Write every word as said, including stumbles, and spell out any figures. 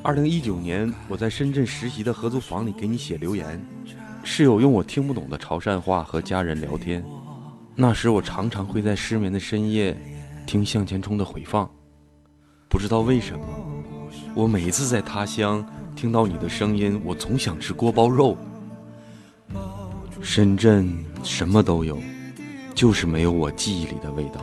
二零一九年，我在深圳实习的合租房里给你写留言，室友用我听不懂的潮汕话和家人聊天。那时我常常会在失眠的深夜听向前冲的回放，不知道为什么，我每一次在他乡听到你的声音，我总想吃锅包肉。深圳什么都有，就是没有我记忆里的味道。